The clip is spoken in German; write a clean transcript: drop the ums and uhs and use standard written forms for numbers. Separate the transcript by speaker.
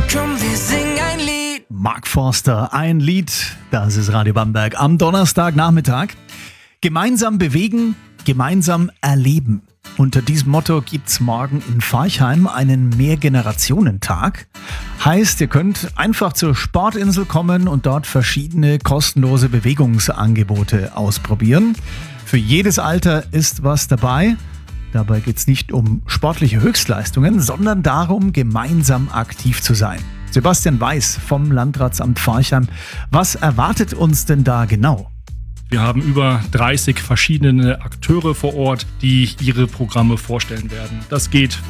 Speaker 1: Komm, wir singen ein Lied.
Speaker 2: Mark Forster, ein Lied. Das ist Radio Bamberg am Donnerstagnachmittag. Gemeinsam bewegen, gemeinsam erleben. Unter diesem Motto gibt's morgen in Forchheim einen Mehrgenerationentag. Heißt, ihr könnt einfach zur Sportinsel kommen und dort verschiedene kostenlose Bewegungsangebote ausprobieren. Für jedes Alter ist was dabei. Dabei geht's nicht um sportliche Höchstleistungen, sondern darum, gemeinsam aktiv zu sein. Sebastian Weiß vom Landratsamt Forchheim. Was erwartet uns denn da genau?
Speaker 3: Wir haben über 30 verschiedene Akteure vor Ort, die ihre Programme vorstellen werden. Das geht